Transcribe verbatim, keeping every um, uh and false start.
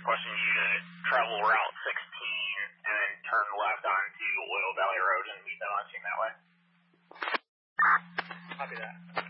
requesting you to travel Route sixteen and then turn left onto Oil Valley Road and meet them on scene that way. Copy that.